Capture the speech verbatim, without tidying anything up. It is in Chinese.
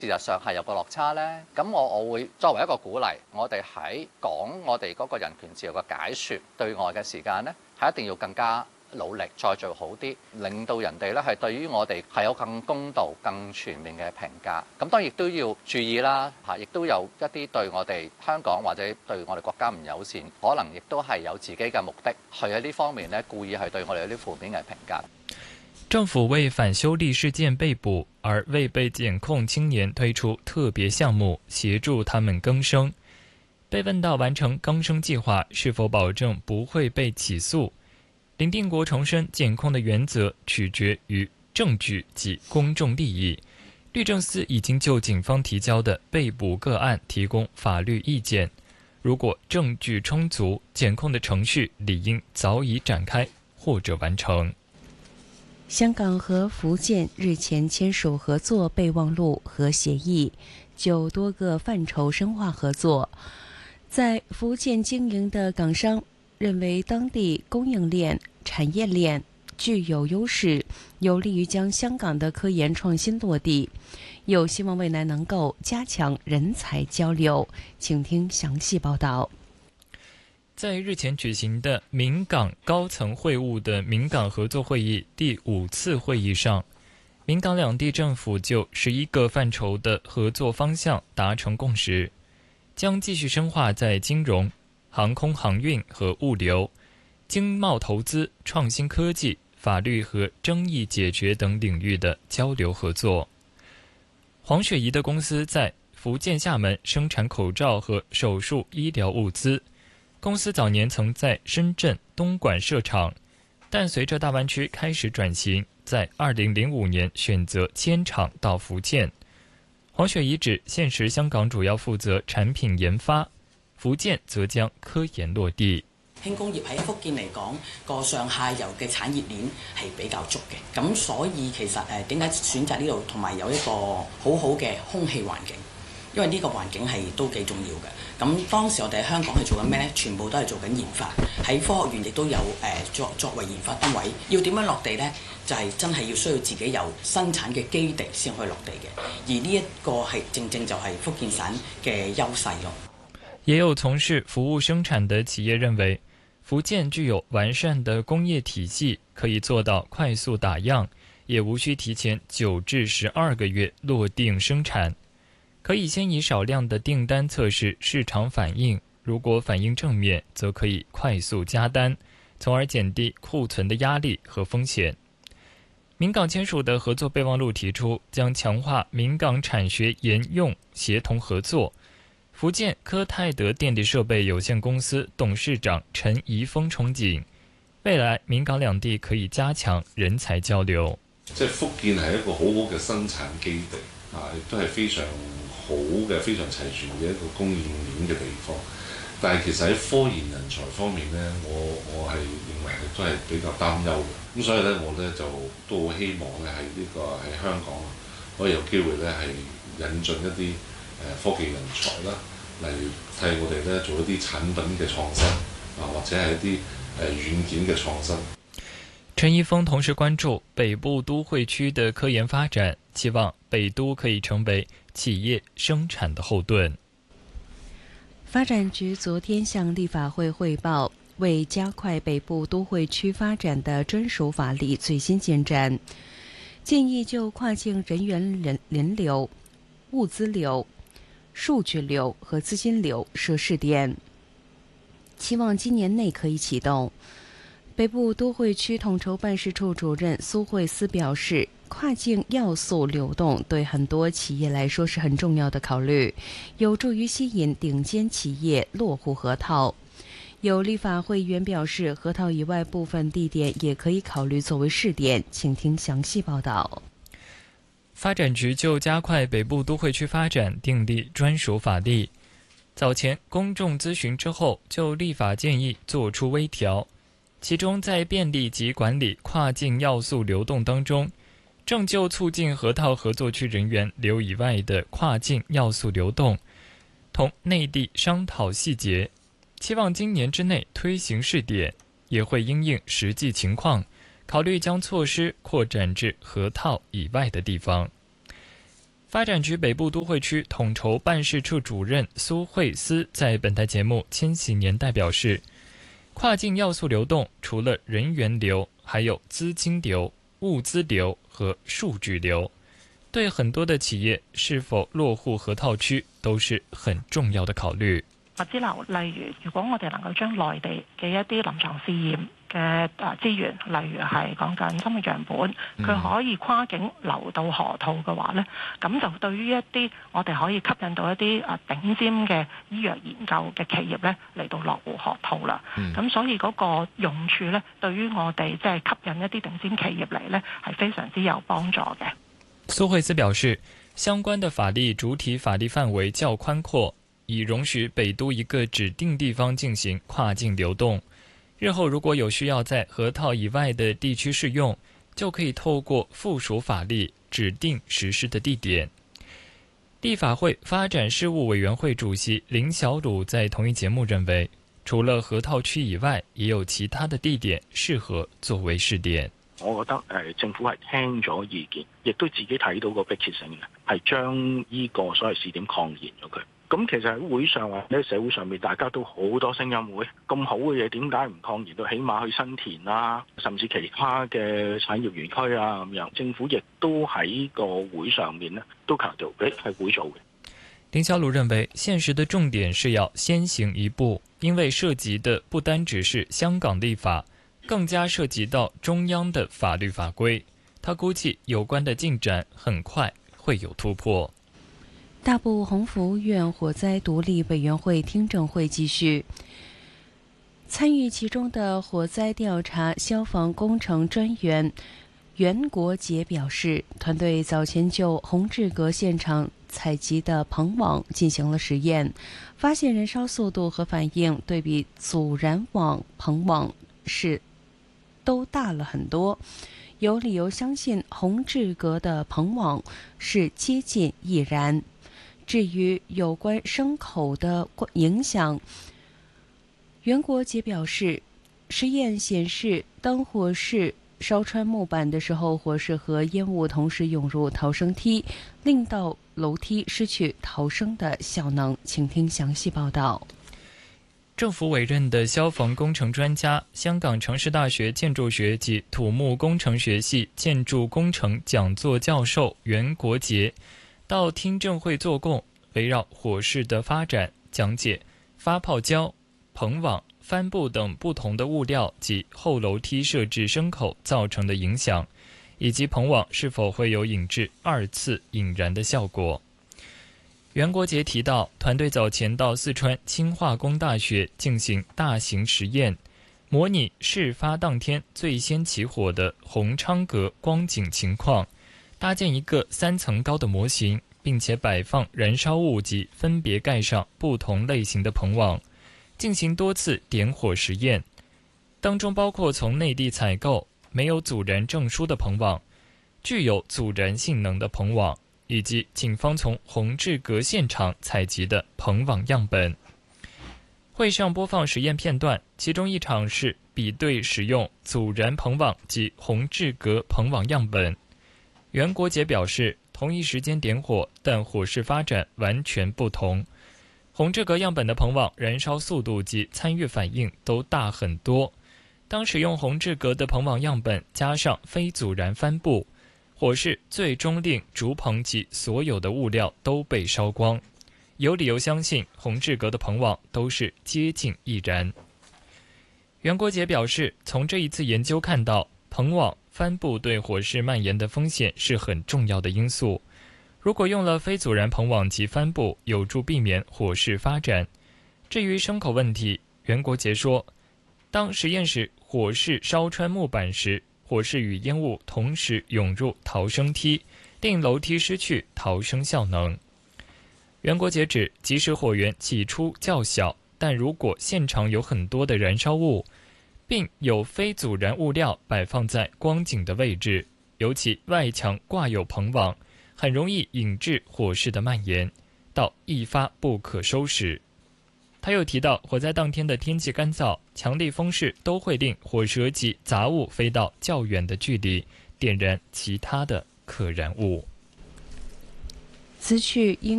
事實上係有個落差呢。咁我我會作為一個鼓勵，我哋喺講我哋嗰個人權自由嘅解說對外嘅時間呢，係一定要更加努力，再做好啲，令到人哋咧係對於我哋係有更公道、更全面嘅評價。咁當然亦都要注意啦，嚇，亦都有一啲對我哋香港或者對我哋國家唔友善，可能亦都係有自己嘅目的，去喺呢方面咧故意係對我哋有啲負面嘅評價。 政府为反修例事件被捕而未被检控青年推出特别项目，协助他们更生。被问到完成更生计划是否保证不会被起诉，林定国重申，检控的原则取决于证据及公众利益。律政司已经就警方提交的被捕个案提供法律意见，如果证据充足，检控的程序理应早已展开或者完成。 香港和福建日前签署合作备忘录和协议，就多个范畴深化合作。在福建经营的港商认为，当地供应链、产业链具有优势，有利于将香港的科研创新落地，又希望未来能够加强人才交流。请听详细报道。 在日前举行的闽港高层会晤的闽港合作会议第五次会议上，闽港两地政府就十一个范畴的合作方向达成共识，将继续深化在金融、航空航运和物流、经贸投资、创新科技、法律和争议解决等领域的交流合作。黄雪怡的公司在福建厦门生产口罩和手术医疗物资。公司早年曾在深圳、东莞设厂，但随着大湾区开始转型，在二零零五年选择迁厂到福建。黄雪怡指，现时香港主要負責產品研發，福建則將科研落地。 輕工業喺福建嚟講，個上下游嘅產業鏈係比較足嘅，咁所以其實誒點解選擇呢度，同埋有一個好好嘅空氣環境。因為呢個環境係都幾重要嘅。咁當時我哋喺香港係做緊咩呢？全部都係做緊研發，喺科學園亦都有誒、呃、作作為研發單位。要點樣落地呢？就係、是、真係要需要自己有生產嘅基地先可以落地嘅。而呢一個係正正就係福建省嘅優勢咯。 也有從事服務生產的企業認為，福建具有完善的工業體系，可以做到快速打樣，也無需提前九至十二個月落定生產。可以先以少量的訂單測試市場反應，如果反應正面，則可以快速加單，從而減低庫存的壓力和風險。闽港簽署的合作備忘錄提出，將強化闽港產學研用協同合作。福建科泰德電力設備有限公司董事長陳怡峰憧憬，未來闽港兩地可以加強人才交流。 即係福建係一個好好嘅生產基地啊，亦都係非常好嘅、非常齊全嘅一個供應鏈嘅地方，但係其實喺科研人才方面呢，我我係認為係都係比較擔憂嘅。咁所以咧，我咧就都好希望咧喺呢個喺香港可以有機會咧係引進一啲誒科技人才啦，嚟替我哋咧做一啲產品嘅創新啊，或者係一啲誒軟件嘅創新。 陳一峰同時關注北部都會區的科研發展，期望北都可以成為企業生產的後盾。 發展局昨天向立法會匯報，為加快北部都會區發展的專屬法例最新進展，建議就跨境人員人人流、物資流、數據流和資金流設試點，期望今年內可以啟動。北部都會區統籌辦事處主任蘇慧思表示，跨境要素流動對很多企業來說是很重要的考慮，有助於吸引頂尖企業落戶河套。有立法會議員表示，河套以外部分地點也可以考慮作為試點，請聽詳細報道。 發展局就加快北部都會區發展訂立專屬法例，早前公眾諮詢之後，就立法建議作出微調。其中在便利及管理跨境要素流動當中，正就促進河套合作區人員流以外的跨境要素流動，同內地商討細節，期望今年之內推行試點，也會因應實際情況，考慮將措施擴展至河套以外的地方。 发展局北部都会区统筹办事处主任苏慧思在本台节目《千禧年代》表示，跨境要素流动除了人员流，还有资金流、物资流和数据流，对很多的企业是否落户河套區都是很重要的考慮。 物資流，例如如果我哋能夠將內地嘅一啲臨床試驗嘅誒資源，例如係講緊生命樣本，佢可以跨境流到河套嘅話呢，咁就對於一啲我哋可以吸引到一啲誒頂尖嘅醫藥研究嘅企業呢嚟到落戶河套啦。咁、嗯、所以嗰個用處呢，對於我哋即係吸引一啲頂尖企業嚟呢，係非常之有幫助嘅。 蘇慧思表示，相關的法律主體法律範圍較寬闊，以容許北都一個指定地方進行跨境流動。日後如果有需要在河套以外的地區適用，就可以透過附屬法律指定實施的地點。立法會發展事務委員會主席林小魯在同一節目認為，除了河套區以外，也有其他的地點適合作為試點。 我覺得誒政府係聽咗意見，亦都自己睇到個迫切性嘅，係將呢個所謂試點擴延咗佢。咁其實喺會上或者社會上面，大家都好多聲音會，咁好嘅嘢點解唔擴延到起碼去新田啊，甚至其他嘅產業園區啊咁樣？政府亦都喺個會上面呢都強調，誒係會做嘅。 林小魯認為，現實的重點是要先行一步，因為涉及的不單只是香港立法，更加涉及到中央的法律法規。他估計有關的進展很快會有突破。 大埔宏福苑火災獨立委員會聽證會繼續，參與其中的火災調查消防工程專員袁國傑表示，團隊早前就紅志閣現場採集的棚網進行了實驗，發現燃燒速度和反應對比阻燃網棚網是都大了很多，有理由相信紅志閣的棚網是接近易燃。至於有關牲口的影響，袁國傑表示，實驗顯示，當火勢燒穿木板的時候，火勢和煙霧同時湧入逃生梯，令到樓梯失去逃生的效能。請聽詳細報道。 政府委任的消防工程專家、香港城市大學建築學及土木工程學系建築工程講座教授袁國傑到聽證會作供，圍繞火勢的發展，講解發泡膠、棚網、帆布等不同的物料及後樓梯設置牲口造成的影響，以及棚網是否會有引致二次引燃的效果。袁國傑提到，團隊早前到四川清化工大學進行大型實驗，模擬事發當天最先起火的紅昌閣光景情況，搭建一個三層高的模型，並且擺放燃燒物及分別蓋上不同類型的棚網，進行多次點火實驗，當中包括從內地採購沒有阻燃證書的棚網，具有阻燃性能的棚網，以及警方從紅志閣現場採集的棚網樣本。會上播放實驗片段，其中一場是比對使用阻燃棚網及紅志閣棚網樣本。袁國傑表示，同一時間點火，但火勢發展完全不同。紅志閣樣本的棚網燃燒速度及參與反應都大很多。當使用紅志閣的棚網樣本加上非阻燃帆布，火勢最終令竹棚及所有的物料都被燒光。有理由相信紅志閣的棚網都是接近易燃。袁國傑表示，從這一次研究看到，棚網、帆布對火勢蔓延的風險是很重要的因素。如果用了非阻燃棚網及帆布，有助避免火勢發展。至於牲口問題，袁國傑說，當實驗時火勢燒穿木板時，火勢與煙霧同時湧入逃生梯，令樓梯失去逃生效能。袁國傑指，即使火源起初較小，但如果現場有很多的燃燒物，並有非阻燃物料擺放在光景的位置，尤其外牆掛有棚網，很容易引致火勢的蔓延，到一發不可收拾。他又提到，火災當天的天氣乾燥，強力風勢都會令火舌及雜物飛到較遠的距離，點燃其他的可燃物。 此去因